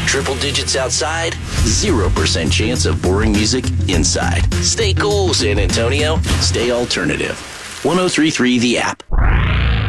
Triple digits outside, 0% chance of boring music inside. Stay cool, San Antonio. Stay alternative. 103.3 The App.